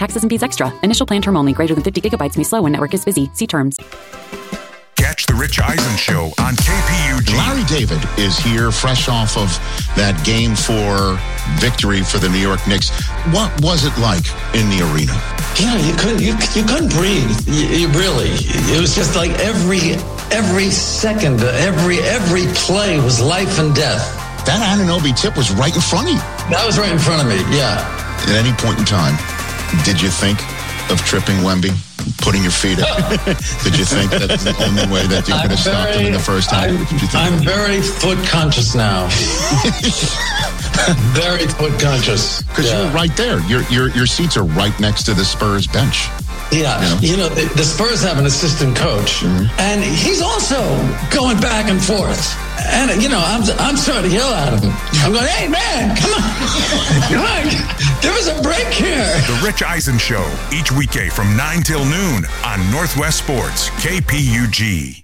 Taxes and fees extra. Initial plan term only. Greater than 50 gigabytes may slow when network is busy. See terms. Catch the Rich Eisen Show on KPUG. Larry David is here, fresh off of that Game 4 victory for the New York Knicks. What was it like in the arena? Yeah, you couldn't breathe. You really. It was just like every second, every play was life and death. That Anunoby tip was right in front of you. That was right in front of me. Yeah. At any point in time, did you think of tripping Wemby? Putting your feet up. Did you think that's the only way that you could have stopped him in the first half? I'm very foot conscious now. Very foot conscious. Because you're right there. Your seats are right next to the Spurs bench. Yeah, the Spurs have an assistant coach, and he's also going back and forth. And I'm starting to yell at him. I'm going, "Hey man, come on, give us a break here." The Rich Eisen Show, each weekday from 9 till noon on Northwest Sports, KPUG.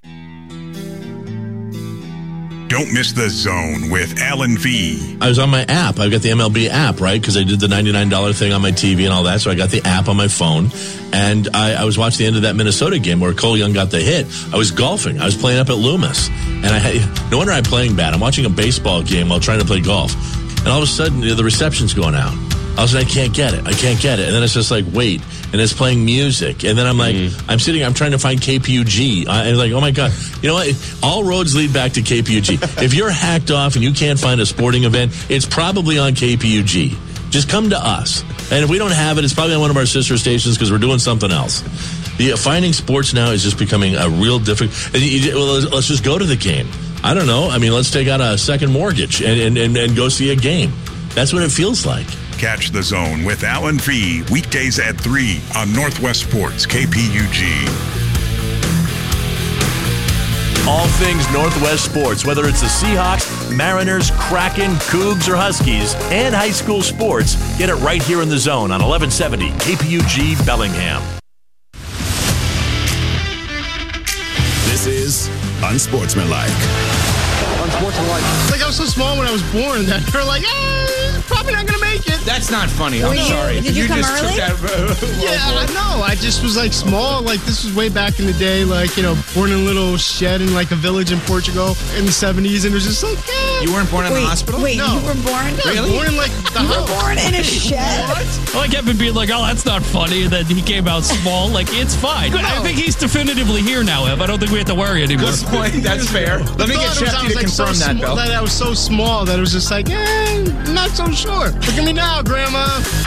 Don't miss The Zone with Alan V. I was on my app. I've got the MLB app, right? Because I did the $99 thing on my TV and all that. So I got the app on my phone. And I was watching the end of that Minnesota game where Cole Young got the hit. I was golfing. I was playing up at Loomis. And no wonder I'm playing bad. I'm watching a baseball game while trying to play golf. And all of a sudden, the reception's going out. I was like, I can't get it. And then it's just like, wait. And it's playing music. And then I'm like, I'm trying to find KPUG. And like, oh my God. You know what? All roads lead back to KPUG. If you're hacked off and you can't find a sporting event, it's probably on KPUG. Just come to us. And if we don't have it, it's probably on one of our sister stations because we're doing something else. Finding sports now is just becoming a real difficult. Well, let's just go to the game. I don't know. I mean, let's take out a second mortgage and go see a game. That's what it feels like. Catch The Zone with Alan V. Weekdays at 3 on Northwest Sports, KPUG. All things Northwest sports, whether it's the Seahawks, Mariners, Kraken, Cougs, or Huskies, and high school sports, get it right here in The Zone on 1170 KPUG Bellingham. This is Unsportsmanlike. Unsportsmanlike. Like I was so small when I was born that they're like, probably not gonna make it. That's not funny. I'm sorry. Did you come just early? Took that, Yeah, I know. I just was like small. Like this was way back in the day. Like born in a little shed in like a village in Portugal in the 70s, and it was just like, You weren't born in the hospital? Wait, No. you were born? Yeah, Really? born in like the You were house. born in a shed? What? I like Evan being like, oh, that's not funny, and then he came out small. Like, it's fine. I think he's definitively here now, Ev. I don't think we have to worry anymore. Good point. That's fair. Let me get Shefty to confirm that, Bill. That I was so small that it was just like, I'm not so sure. Look at me now, Grandma.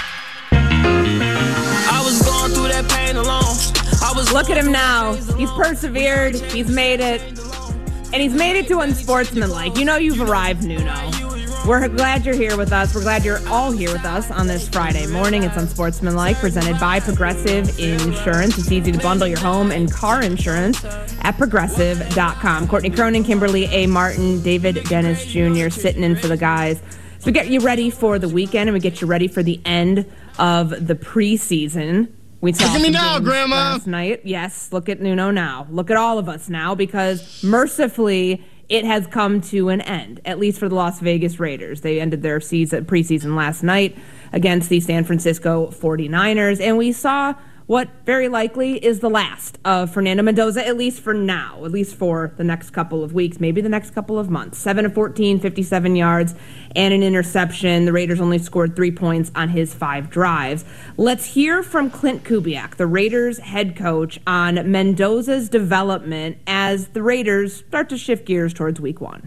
I was going through that pain alone. Look at him now. He's persevered. He's made it. And he's made it to Unsportsmanlike. You know you've arrived, Nuno. We're glad you're here with us. We're glad you're all here with us on this Friday morning. It's Unsportsmanlike, presented by Progressive Insurance. It's easy to bundle your home and car insurance at Progressive.com. Courtney Cronin, Kimberly A. Martin, David Dennis Jr. sitting in for the guys. So we get you ready for the weekend, and we get you ready for the end of the preseason. We saw look at me now, Grandma. Last night. Yes, look at Nuno now. Look at all of us now, because mercifully it has come to an end, at least for the Las Vegas Raiders. They ended their preseason last night against the San Francisco 49ers, and we saw what very likely is the last of Fernando Mendoza, at least for now, at least for the next couple of weeks, maybe the next couple of months. 7 of 14, 57 yards, and an interception. The Raiders only scored 3 points on his 5 drives. Let's hear from Clint Kubiak, the Raiders head coach, on Mendoza's development as the Raiders start to shift gears towards week 1.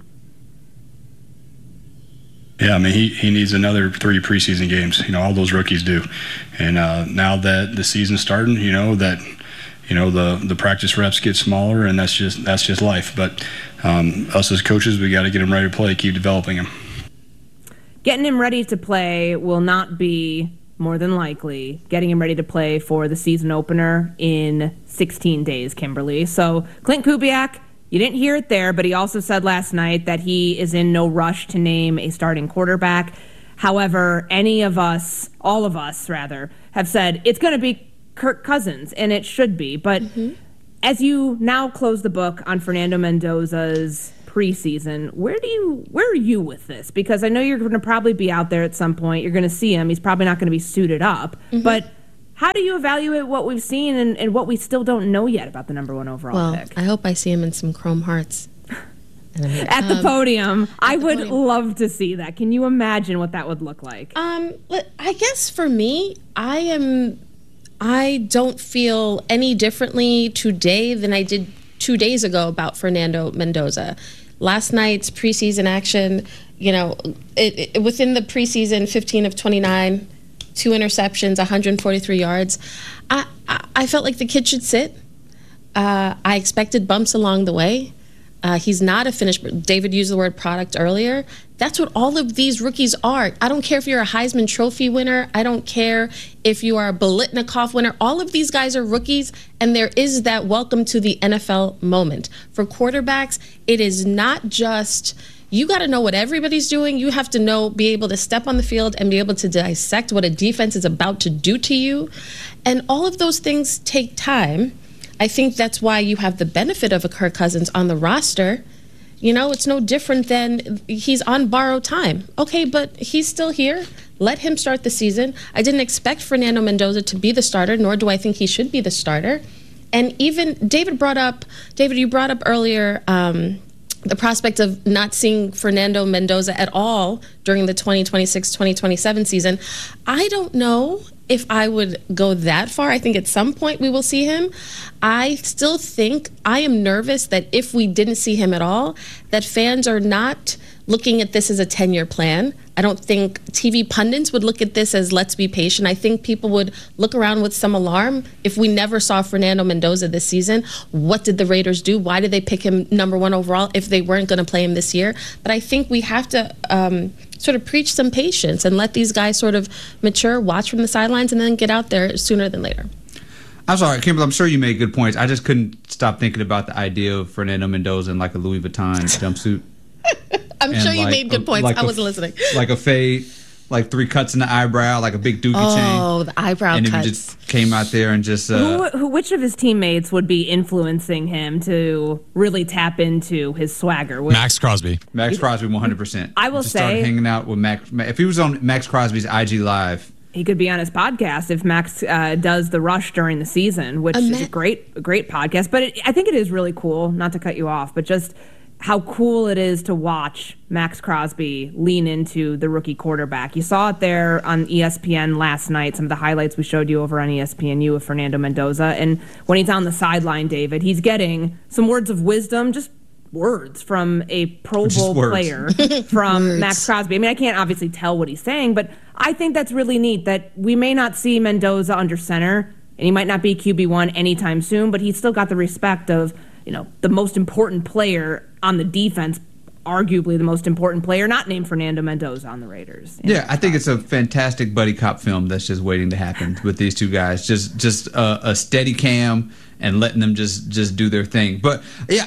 Yeah, I mean, he needs another 3 preseason games. All those rookies do. And now that the season's starting, the practice reps get smaller, and that's just life. But us as coaches, we got to get him ready to play, keep developing him. Getting him ready to play will not be, more than likely, getting him ready to play for the season opener in 16 days, Kimberly. So Clint Kubiak, you didn't hear it there, but he also said last night that he is in no rush to name a starting quarterback. However, all of us, have said it's going to be Kirk Cousins, and it should be. But as you now close the book on Fernando Mendoza's preseason, where are you with this? Because I know you're going to probably be out there at some point. You're going to see him. He's probably not going to be suited up. But How do you evaluate what we've seen and what we still don't know yet about the number 1 overall pick? I hope I see him in some chrome hearts. At the podium. I would love to see that. Can you imagine what that would look like? I guess for me, I don't feel any differently today than I did 2 days ago about Fernando Mendoza. Last night's preseason action, within the preseason, 15 of 29, 2 interceptions, 143 yards. I felt like the kid should sit. I expected bumps along the way. He's not a finished. David used the word product earlier. That's what all of these rookies are. I don't care if you're a Heisman Trophy winner. I don't care if you are a Biletnikoff winner. All of these guys are rookies, and there is that welcome to the NFL moment. For quarterbacks, it is not just... You got to know what everybody's doing. You have to be able to step on the field and be able to dissect what a defense is about to do to you. And all of those things take time. I think that's why you have the benefit of a Kirk Cousins on the roster. It's no different than he's on borrowed time. Okay, but he's still here. Let him start the season. I didn't expect Fernando Mendoza to be the starter, nor do I think he should be the starter. And even David, you brought up earlier the prospect of not seeing Fernando Mendoza at all during the 2026-2027 season. I don't know if I would go that far. I think at some point we will see him. I still think I am nervous that if we didn't see him at all, that fans are not looking at this as a 10-year plan. I don't think TV pundits would look at this as let's be patient. I think people would look around with some alarm if we never saw Fernando Mendoza this season. What did the Raiders do? Why did they pick him number 1 overall if they weren't going to play him this year? But I think we have to sort of preach some patience and let these guys sort of mature, watch from the sidelines, and then get out there sooner than later. I'm sorry, Kimberly, I'm sure you made good points. I just couldn't stop thinking about the idea of Fernando Mendoza in like a Louis Vuitton jumpsuit. I'm sure you made good points. I wasn't listening. Like a fade, like 3 cuts in the eyebrow, like a big dookie chain. Oh, the eyebrow and cuts. And he just came out there and just... Which of his teammates would be influencing him to really tap into his swagger? Max Crosby. Max Crosby, 100%. I will just say... started hanging out with Max. If he was on Max Crosby's IG Live... He could be on his podcast if Max does The Rush during the season, which is a great podcast. But I think it is really cool, not to cut you off, but just... how cool it is to watch Max Crosby lean into the rookie quarterback. You saw it there on ESPN last night, some of the highlights we showed you over on ESPNU of Fernando Mendoza. And when he's on the sideline, David, he's getting some words of wisdom, just words from a Pro Bowl player from Max Crosby. I mean, I can't obviously tell what he's saying, but I think that's really neat that we may not see Mendoza under center, and he might not be QB1 anytime soon, but he's still got the respect of, the most important player on the defense, arguably the most important player, not named Fernando Mendoza on the Raiders. Yeah, I think it's a fantastic buddy cop film that's just waiting to happen with these two guys. Just a steady cam and letting them just do their thing. But yeah,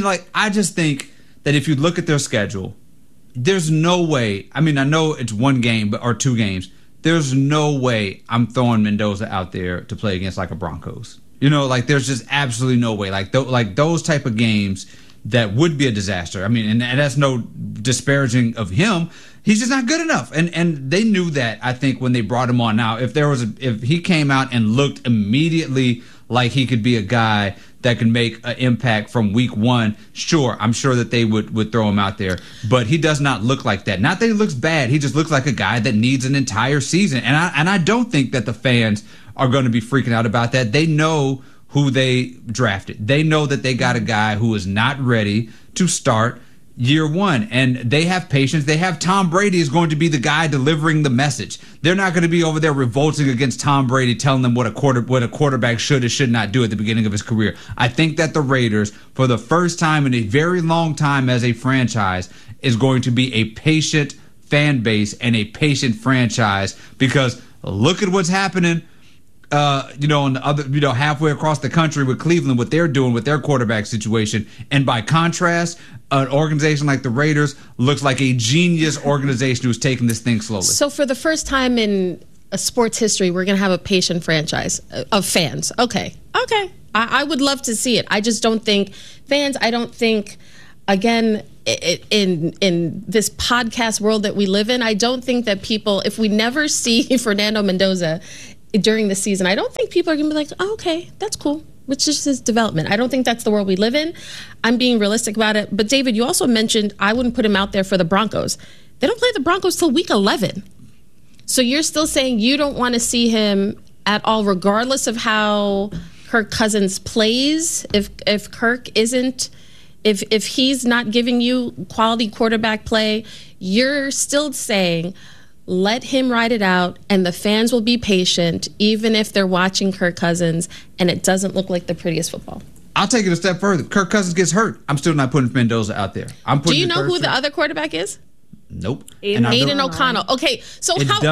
I just think that if you look at their schedule, there's no way. I mean, I know it's 1 game or 2 games. There's no way I'm throwing Mendoza out there to play against like a Broncos. There's just absolutely no way. Like those type of games that would be a disaster. I mean, and that's no disparaging of him. He's just not good enough. And they knew that, I think, when they brought him on. Now, if he came out and looked immediately like he could be a guy that can make an impact from week 1, sure, I'm sure that they would throw him out there. But he does not look like that. Not that he looks bad. He just looks like a guy that needs an entire season. And I don't think that the fans are going to be freaking out about that. They know who they drafted. They know that they got a guy who is not ready to start year 1, and they have patience. They have Tom Brady is going to be the guy delivering the message. They're not going to be over there revolting against Tom Brady, telling them what a quarterback should or should not do at the beginning of his career. I think that the Raiders, for the first time in a very long time as a franchise, is going to be a patient fan base and a patient franchise, because look at what's happening on the other, halfway across the country with Cleveland, what they're doing with their quarterback situation. And by contrast, an organization like the Raiders looks like a genius organization who's taking this thing slowly. So for the first time in sports history, we're going to have a patient franchise of fans. Okay. I would love to see it. I just don't think again, in this podcast world that we live in, I don't think that people, if we never see Fernando Mendoza during the season, I don't think people are going to be like, oh, okay, that's cool. Which is his development. I don't think that's the world we live in. I'm being realistic about it. But David, you also mentioned I wouldn't put him out there for the Broncos. They don't play the Broncos till week 11. So you're still saying you don't want to see him at all, regardless of how Kirk Cousins plays. If Kirk isn't, if he's not giving you quality quarterback play, you're still saying let him ride it out, and the fans will be patient, even if they're watching Kirk Cousins and it doesn't look like the prettiest football. I'll take it a step further. Kirk Cousins gets hurt. I'm still not putting Mendoza out there. Do you know who the other quarterback is? Nope. Aiden O'Connell. Okay, so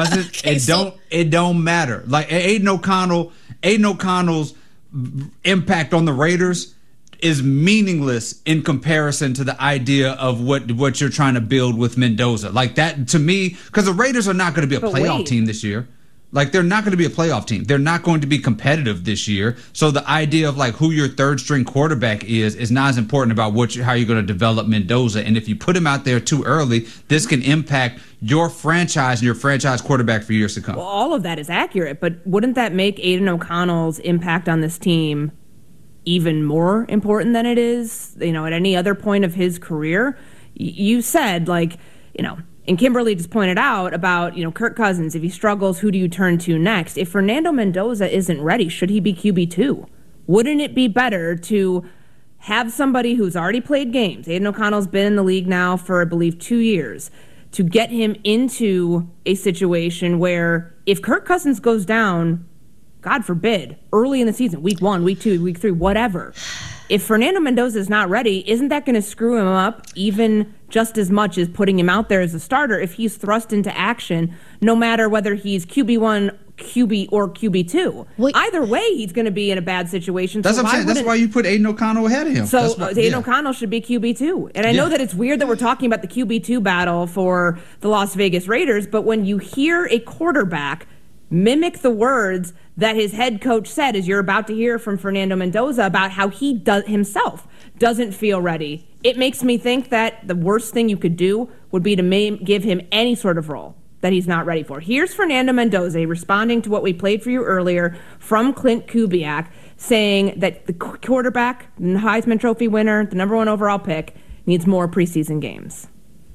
it don't matter. Like Aiden O'Connell's impact on the Raiders is meaningless in comparison to the idea of what you're trying to build with Mendoza. Like that, to me, because the Raiders are not going to be a playoff team this year. Like, they're not going to be a playoff team. They're not going to be competitive this year. So the idea of, like, who your third-string quarterback is not as important about how you're going to develop Mendoza. And if you put him out there too early, this can impact your franchise and your franchise quarterback for years to come. Well, all of that is accurate, but wouldn't that make Aiden O'Connell's impact on this team even more important than it is, at any other point of his career? You said, and Kimberly just pointed out about, Kirk Cousins, if he struggles, who do you turn to next? If Fernando Mendoza isn't ready, should he be QB2? Wouldn't it be better to have somebody who's already played games? Aiden O'Connell's been in the league now for, I believe, 2 years. To get him into a situation where if Kirk Cousins goes down, God forbid, early in the season, week 1, week 2, week 3, whatever, if Fernando Mendoza is not ready, isn't that going to screw him up even just as much as putting him out there as a starter if he's thrust into action, no matter whether he's QB1, QB, or QB2? Either way, he's going to be in a bad situation. That's what I'm saying. That's why you put Aiden O'Connell ahead of him. So Aiden O'Connell should be QB2. And I know that it's weird that we're talking about the QB2 battle for the Las Vegas Raiders, but when you hear a quarterback mimic the words that his head coach said, as you're about to hear from Fernando Mendoza, about how he himself doesn't feel ready, it makes me think that the worst thing you could do would be to give him any sort of role that he's not ready for. Here's Fernando Mendoza responding to what we played for you earlier from Clint Kubiak, saying that the quarterback, the Heisman Trophy winner, the number 1 overall pick, needs more preseason games.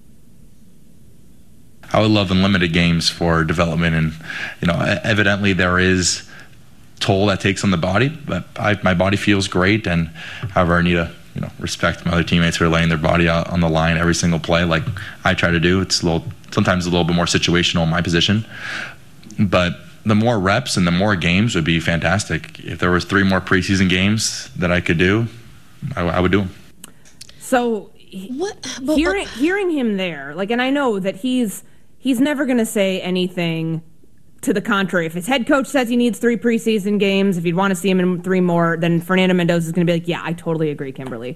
I would love unlimited games for development, and evidently there is toll that takes on the body, but my body feels great. And however, I need to respect my other teammates who are laying their body out on the line every single play, like I try to do. It's sometimes a little bit more situational in my position, but the more reps and the more games would be fantastic. If there was 3 more preseason games that I could do, I would do them. So hearing him there, and I know that he's never going to say anything to the contrary. If his head coach says he needs 3 preseason games, if you'd want to see him in 3 more, then Fernando Mendoza is going to be like, yeah, I totally agree, Kimberly.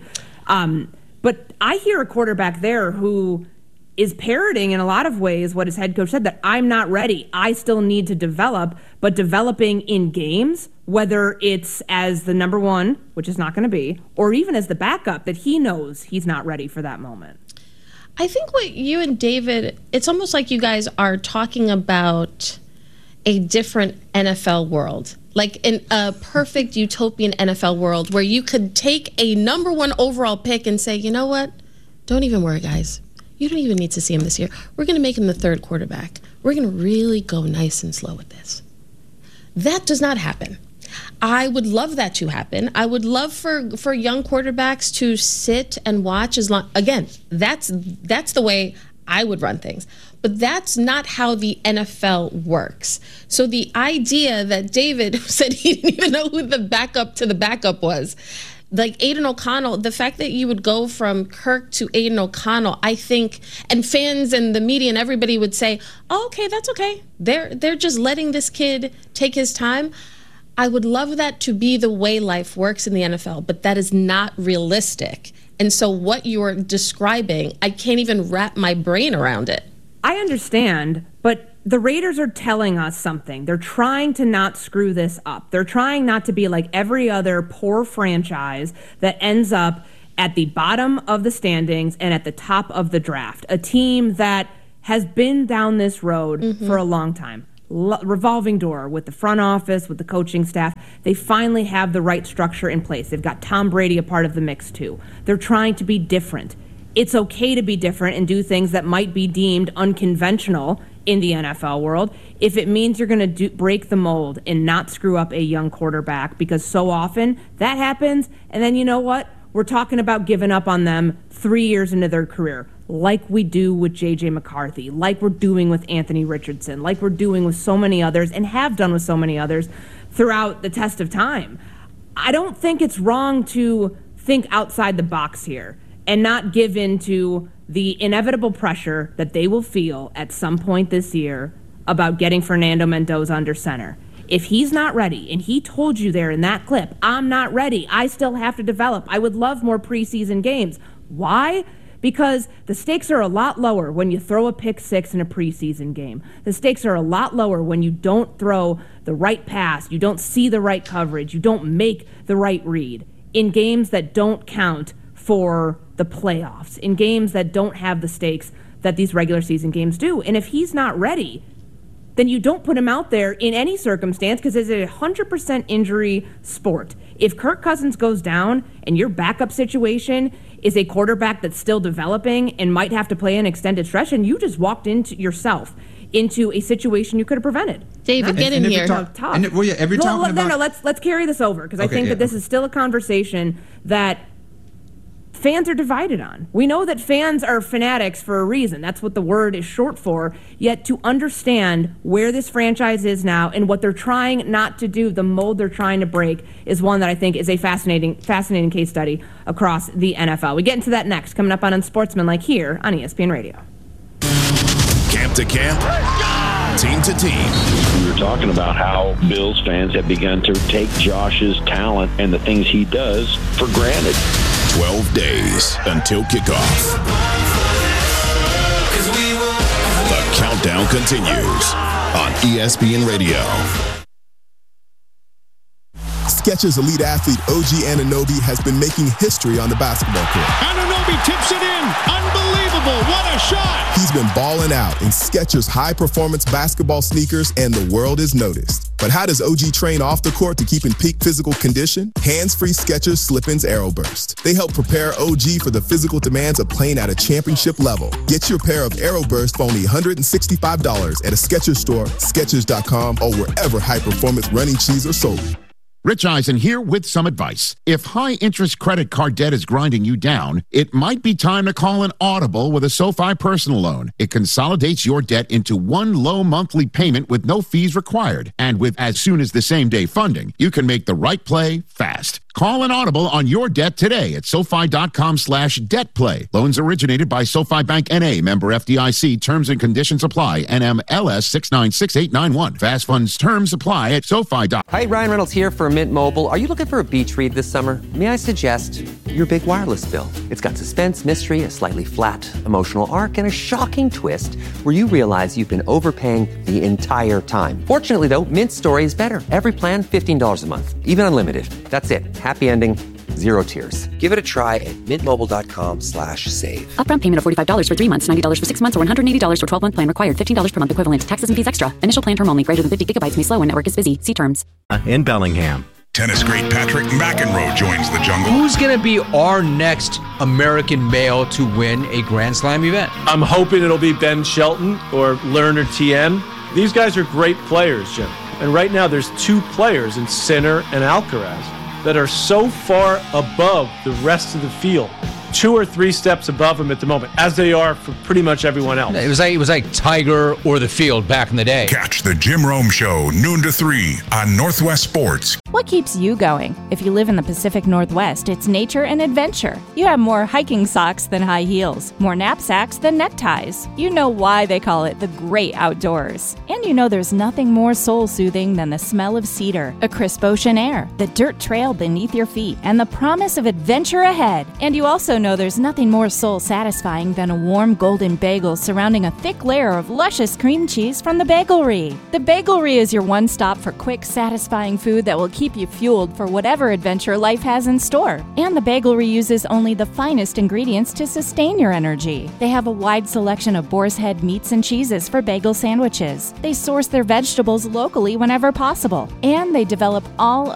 But I hear a quarterback there who is parroting in a lot of ways what his head coach said, that I'm not ready. I still need to develop, but developing in games, whether it's as the number 1, which is not going to be, or even as the backup, that he knows he's not ready for that moment. I think what you and David, it's almost like you guys are talking about a different NFL world, like in a perfect utopian NFL world where you could take a number 1 overall pick and say, you know what? Don't even worry, guys. You don't even need to see him this year. We're going to make him the 3rd quarterback. We're going to really go nice and slow with this. That does not happen. I would love that to happen. I would love for young quarterbacks to sit and watch as long. Again, that's the way I would run things. But that's not how the NFL works. So the idea that David said he didn't even know who the backup to the backup was, like Aiden O'Connell, the fact that you would go from Kirk to Aiden O'Connell, I think, and fans and the media and everybody would say, oh, okay, that's okay. They're just letting this kid take his time. I would love that to be the way life works in the NFL, but that is not realistic. And so what you're describing, I can't even wrap my brain around it. I understand, but the Raiders are telling us something. They're trying to not screw this up. They're trying not to be like every other poor franchise that ends up at the bottom of the standings and at the top of the draft. A team that has been down this road for a long time. revolving door with the front office, with the coaching staff. They finally have the right structure in place. They've got Tom Brady a part of the mix too. They're trying to be different. It's okay to be different and do things that might be deemed unconventional in the NFL world if it means you're going to break the mold and not screw up a young quarterback, because so often that happens, and then you know what? We're talking about giving up on them 3 years into their career, like we do with J.J. McCarthy, like we're doing with Anthony Richardson, like we're doing with so many others and have done with so many others throughout the test of time. I don't think it's wrong to think outside the box here and not give in to the inevitable pressure that they will feel at some point this year about getting Fernando Mendoza under center. If he's not ready, and he told you there in that clip, I'm not ready, I still have to develop, I would love more preseason games. Why? Because the stakes are a lot lower when you throw a pick six in a preseason game. The stakes are a lot lower when you don't throw the right pass, you don't see the right coverage, you don't make the right read in games that don't count for the playoffs, in games that don't have the stakes that these regular season games do. And if he's not ready, then you don't put him out there in any circumstance, because it's a 100% injury sport. If Kirk Cousins goes down and your backup situation is a quarterback that's still developing and might have to play an extended stretch, and you just walked into yourself into a situation you could have prevented. David, get in here. Let's carry this over, because I think that this is still a conversation that fans are divided on. We know that fans are fanatics for a reason. That's what the word is short for. Yet to understand where this franchise is now and what they're trying not to do, the mold they're trying to break, is one that I think is a fascinating case study across the NFL. We get into that next, coming up on Unsportsmanlike here on ESPN Radio. Camp to camp, team to team. We were talking about how Bills fans have begun to take Josh's talent and the things he does for granted. 12 days until kickoff. The countdown continues on ESPN Radio. Skechers elite athlete OG Anunoby has been making history on the basketball court. Anunoby tips it in. Unbelievable. What a shot. He's been balling out in Skechers high-performance basketball sneakers, and the world is noticed. But how does OG train off the court to keep in peak physical condition? Hands-free Skechers Slip-ins Aeroburst. They help prepare OG for the physical demands of playing at a championship level. Get your pair of Aeroburst for only $165 at a Skechers store, Skechers.com, or wherever high-performance running shoes are sold. Rich Eisen here with some advice. If high-interest credit card debt is grinding you down, it might be time to call an Audible with a SoFi personal loan. It consolidates your debt into one low monthly payment with no fees required. And with as soon as the same-day funding, you can make the right play fast. Call an Audible on your debt today at SoFi.com/debtplay. Loans originated by SoFi Bank N.A., member FDIC. Terms and conditions apply. NMLS 696891. Fast funds terms apply at SoFi. Hi, Ryan Reynolds here for Mint Mobile. Are you looking for a beach read this summer? May I suggest your big wireless bill? It's got suspense, mystery, a slightly flat emotional arc, and a shocking twist where you realize you've been overpaying the entire time. Fortunately, though, Mint's story is better. Every plan, $15 a month. Even unlimited. That's it. Happy ending, zero tears. Give it a try at mintmobile.com/save. Upfront payment of $45 for 3 months, $90 for 6 months, or $180 for 12-month plan required. $15 per month equivalent. Taxes and fees extra. Initial plan term only. Greater than 50 gigabytes may slow when network is busy. See terms. In Bellingham. Tennis great Patrick McEnroe joins the jungle. Who's going to be our next American male to win a Grand Slam event? I'm hoping it'll be Ben Shelton or Lerner TM. These guys are great players, Jim. And right now there's two players in Sinner and Alcaraz that are so far above the rest of the field, 2 or 3 steps above them at the moment, as they are for pretty much everyone else. It was like Tiger or the field back in the day. Catch the Jim Rome Show, noon to 3 on Northwest Sports. What keeps you going? If you live in the Pacific Northwest, it's nature and adventure. You have more hiking socks than high heels, more knapsacks than neckties. You know why they call it the great outdoors. And you know there's nothing more soul-soothing than the smell of cedar, a crisp ocean air, the dirt trail beneath your feet, and the promise of adventure ahead. And you also know there's nothing more soul-satisfying than a warm golden bagel surrounding a thick layer of luscious cream cheese from the Bagelry. The Bagelry is your one-stop for quick, satisfying food that will keep you fueled for whatever adventure life has in store. And the Bagelry uses only the finest ingredients to sustain your energy. They have a wide selection of boar's head meats and cheeses for bagel sandwiches. They source their vegetables locally whenever possible. And they develop all